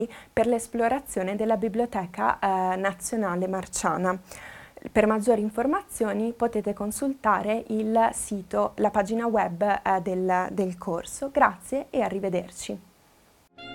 per l'esplorazione della Biblioteca Nazionale Marciana. Per maggiori informazioni potete consultare il sito, la pagina web del corso. Grazie e arrivederci.